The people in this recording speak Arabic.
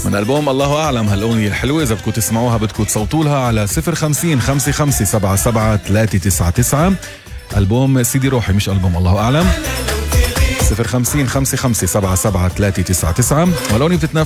من ألبوم الله أعلم هالأغنية الحلوة. إذا بدكم تسمعوها بدكم تصوتوا لها على 050-55-77-399. ألبوم سيدي روحي مش ألبوم الله أعلم. 050-55-77-399. والأغنية بتتنافس